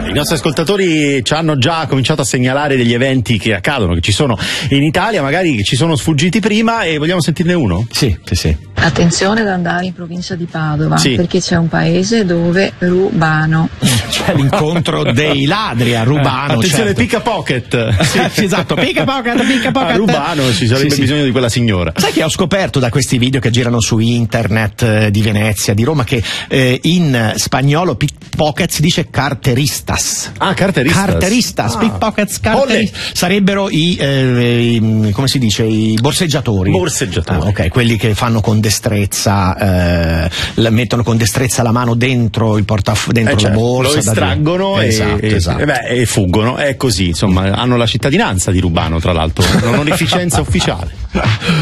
I nostri ascoltatori ci hanno già cominciato a segnalare degli eventi che accadono, che ci sono in Italia, magari che ci sono sfuggiti prima, e vogliamo sentirne uno? Sì. Attenzione ad andare in provincia di Padova, sì, perché c'è un paese dove rubano. C'è l'incontro dei ladri a Rubano. Attenzione, certo. Pick a Pocket. Sì, esatto, Pick a Pocket. A Rubano ci sarebbe bisogno di quella signora. Sai che ho scoperto da questi video che girano su internet di Venezia, di Roma, che in spagnolo pickpocket si dice carteristas. Ah, carteristas. Pickpockets, carteristas. Sarebbero i come si dice, i borseggiatori. Ok, quelli che fanno con destrezza, mettono con destrezza la mano dentro il dentro la borsa. Lo estraggono e fuggono. È così, insomma, hanno la cittadinanza di Rubano, tra l'altro, un'onorificenza ufficiale.